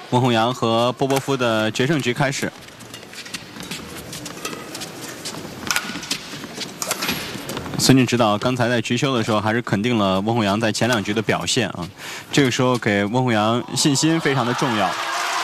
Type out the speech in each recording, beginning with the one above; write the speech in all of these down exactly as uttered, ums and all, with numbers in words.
温宏洋和波波夫的决胜局开始。孙俊指导刚才在局休的时候，还是肯定了温宏洋在前两局的表现啊，这个时候给温宏洋信心非常的重要。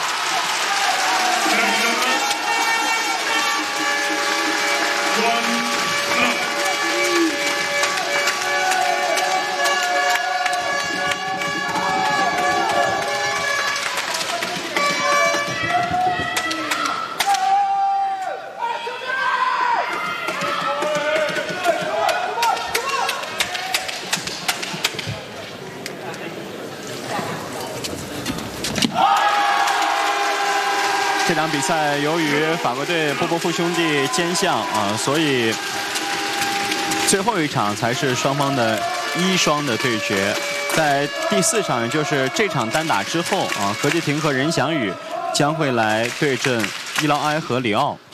这场比赛由于法国队波波夫兄弟兼项啊，所以最后一场才是双方的一双的对决。在第四场，也就是这场单打之后啊，何继廷和任翔宇将会来对阵伊劳埃和里奥。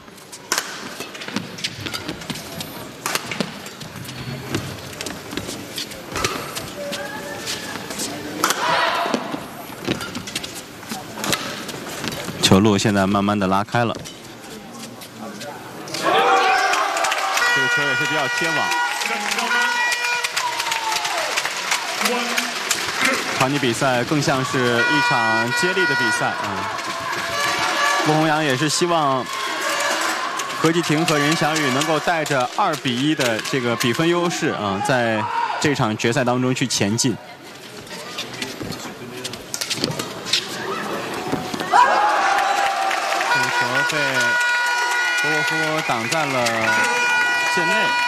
球路现在慢慢的拉开了，这个球也是比较贴网。团体比赛更像是一场接力的比赛啊。温宏洋也是希望何继廷和任翔宇能够带着二比一的这个比分优势啊，在这场决赛当中去前进。 被波波夫挡在了线内。